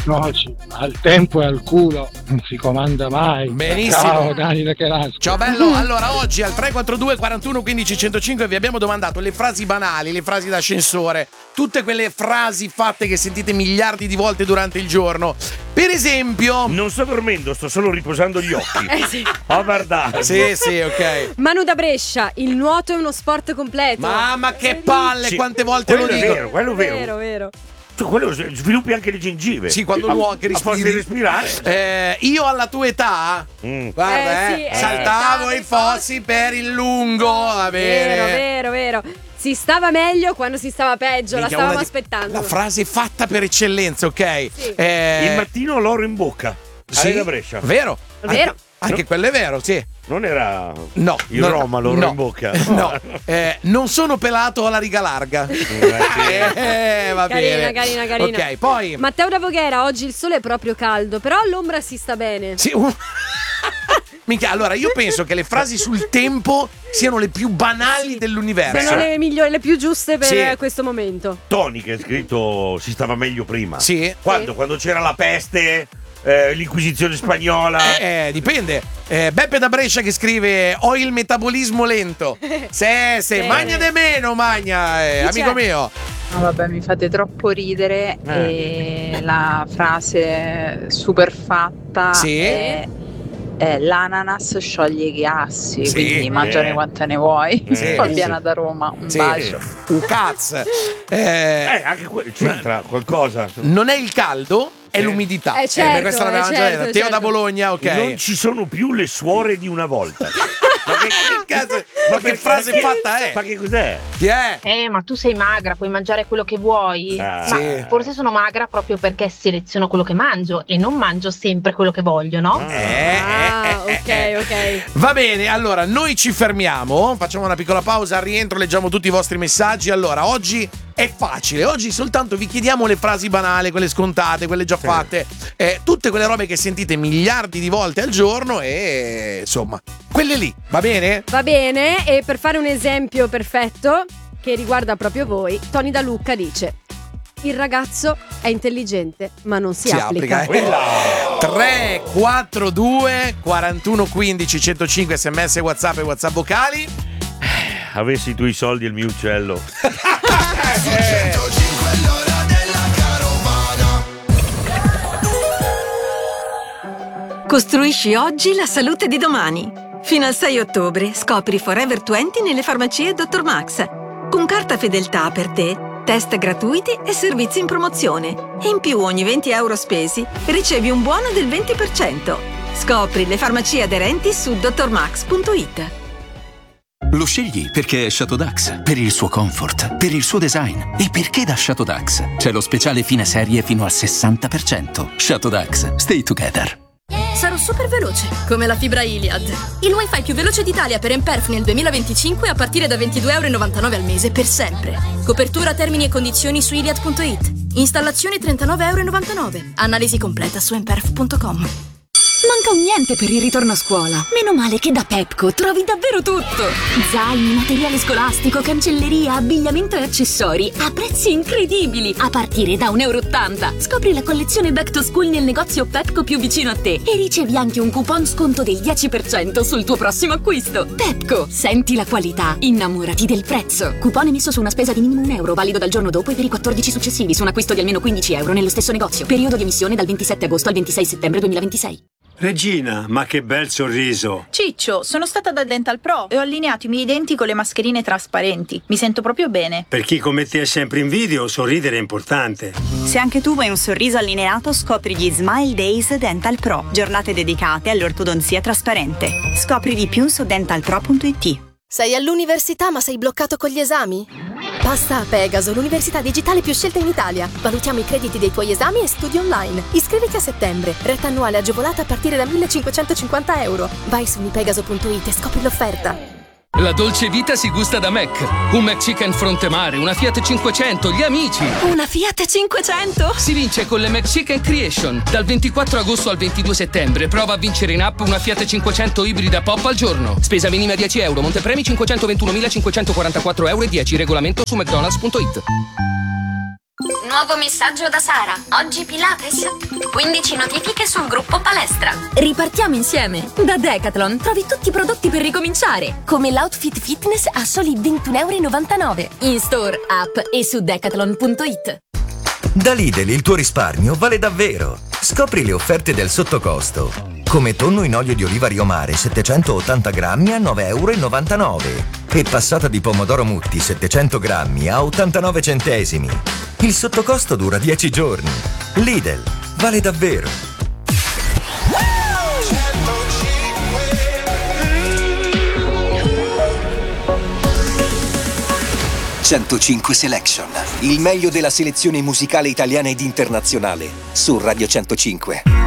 noci, al tempo e al culo non si comanda mai. Benissimo. Ciao Daniele Cherasco. Ciao bello, allora oggi al 342 41 15 105 vi abbiamo domandato le frasi banali, le frasi d'ascensore, tutte quelle frasi fatte che sentite miliardi di volte durante il giorno. Per esempio, non sto dormendo, sto solo riposando gli occhi. Sì. Oh, guarda. Sì, ok. Manu da Brescia, il nuoto è uno sport completo. Mamma che palle, quante volte lo dico. Quello è vero. Vero. Tu quello sviluppi anche le gengive. Sì, quando nuoti a forza di respirare. Io alla tua età, guarda, saltavo i fossi per il lungo. Va bene. Vero. Si stava meglio quando si stava peggio. Minchia, la stavamo aspettando. La frase fatta per eccellenza, ok? Sì. Il mattino l'oro in bocca. Sì, da Brescia. Vero. Anche quello è vero, sì. Non era Roma l'oro in bocca. No, non sono pelato alla riga larga. Va bene. Carina. Ok, poi Matteo da Voghera, oggi il sole è proprio caldo, però all'ombra si sta bene. Sì. Minchia, allora io penso che le frasi sul tempo siano le più banali dell'universo. Sono le migliori, le più giuste per questo momento. Tony che ha scritto si stava meglio prima. Sì. Quando c'era la peste, l'inquisizione spagnola. Dipende. Beppe da Brescia che scrive: ho il metabolismo lento. Se magna de meno, amico mio. No, vabbè, mi fate troppo ridere. E la frase super fatta è l'ananas scioglie i ghiacci, quindi mangiane quante ne vuoi. Fabiana da Roma, un bacio. Un cazzo. Anche c'entra qualcosa. Non è il caldo, è l'umidità. Certo, questa l'avevamo già detto. Teo da Bologna, ok. Non ci sono più le suore di una volta. Ma che frase fatta è? Ma che cos'è? Chi è? Ma tu sei magra, puoi mangiare quello che vuoi. Forse sono magra proprio perché seleziono quello che mangio e non mangio sempre quello che voglio, no? Ok. Va bene, allora noi ci fermiamo, facciamo una piccola pausa, al rientro leggiamo tutti i vostri messaggi. Allora, oggi è facile, oggi soltanto vi chiediamo le frasi banali, quelle scontate, quelle già fatte, tutte quelle robe che sentite miliardi di volte al giorno e insomma, quelle lì, va bene? Va bene, e per fare un esempio perfetto che riguarda proprio voi, Tony da Lucca dice: il ragazzo è intelligente ma non si applica. 342 41 15 105 sms, WhatsApp e WhatsApp vocali. Avessi tu i soldi e il mio uccello. Costruisci oggi la salute di domani. Fino al 6 ottobre scopri Forever 20 nelle farmacie Dr. Max. Con carta fedeltà per te, test gratuiti e servizi in promozione. E in più ogni 20 euro spesi ricevi un buono del 20%. Scopri le farmacie aderenti su drmax.it. Lo scegli perché è Chateau Dax, per il suo comfort, per il suo design e perché da Chateau Dax c'è lo speciale fine serie fino al 60%. Chateau Dax, stay together. Sarò super veloce, come la fibra Iliad. Il wifi più veloce d'Italia per Emperf nel 2025 a partire da €22,99 al mese per sempre. Copertura, termini e condizioni su iliad.it. Installazione €39,99. Analisi completa su emperf.com. Manca un niente per il ritorno a scuola. Meno male che da Pepco trovi davvero tutto. Zaini, materiale scolastico, cancelleria, abbigliamento e accessori a prezzi incredibili, a partire da €1,80. Scopri la collezione Back to School nel negozio Pepco più vicino a te e ricevi anche un coupon sconto del 10% sul tuo prossimo acquisto. Pepco, senti la qualità, innamorati del prezzo. Coupon emesso su una spesa di minimo €1, valido dal giorno dopo e per i 14 successivi su un acquisto di almeno €15 nello stesso negozio. Periodo di emissione dal 27 agosto al 26 settembre 2026. Regina, ma che bel sorriso! Ciccio, sono stata da Dental Pro e ho allineato i miei denti con le mascherine trasparenti. Mi sento proprio bene. Per chi come te è sempre in video, sorridere è importante. Se anche tu vuoi un sorriso allineato, scopri gli Smile Days Dental Pro, giornate dedicate all'ortodonzia trasparente. Scopri di più su dentalpro.it. Sei all'università ma sei bloccato con gli esami? Passa a Pegaso, l'università digitale più scelta in Italia. Valutiamo i crediti dei tuoi esami e studi online. Iscriviti a settembre. Retta annuale agevolata a partire da €1.550. Vai su mipegaso.it e scopri l'offerta. La dolce vita si gusta da Mac. Un McChicken fronte mare, una Fiat 500, gli amici. Una Fiat 500? Si vince con le McChicken Creation. Dal 24 agosto al 22 settembre prova a vincere in app una Fiat 500 ibrida pop al giorno. Spesa minima €10, montepremi €521.544,10. Regolamento su mcdonalds.it. Nuovo messaggio da Sara. Oggi Pilates. 15 notifiche sul gruppo palestra. Ripartiamo insieme. Da Decathlon trovi tutti i prodotti per ricominciare, come l'outfit fitness a soli €21,99. In store, app e su decathlon.it. Da Lidl il tuo risparmio vale davvero. Scopri le offerte del sottocosto. Come tonno in olio di oliva Rio Mare 780 grammi a €9,99 e passata di pomodoro Mutti 700 grammi a 89 centesimi. Il sottocosto dura 10 giorni. Lidl vale davvero. 105 Selection, il meglio della selezione musicale italiana ed internazionale su Radio 105.